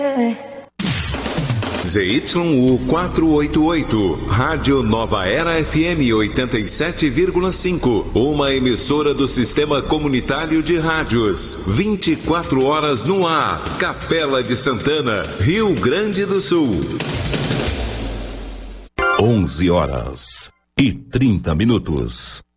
ZYU 488, Rádio Nova Era FM 87,5, uma emissora do Sistema Comunitário de Rádios, 24 horas no ar, Capela de Santana, Rio Grande do Sul. 11h30.